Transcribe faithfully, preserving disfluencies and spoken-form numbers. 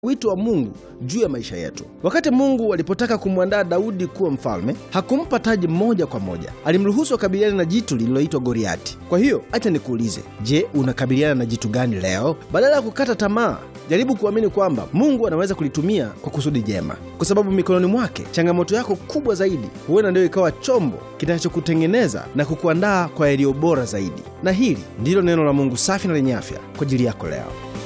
wito wa Mungu juu ya maisha yetu. Wakati Mungu alipotaka kumwandaa Daudi kuwa mfalme, hakumpa taji moja kwa moja. Alimruhusu akabiliane na jitu lililoitwa Goliati. Kwa hiyo, acha nikuulize, je, unakabiliana na jitu gani leo? Badala ya kukata tamaa, jaribu kuamini kwamba Mungu anaweza kulitumia kwa kusudi jema. Kwa sababu mikononi mwake, changamoto yako kubwa zaidi huenda ndio ikawa chombo kinachokutengeneza na kukuandaa kwa yaliyo bora zaidi. Na hili ndilo neno la Mungu safi na lenye afya kwa ajili yako leo.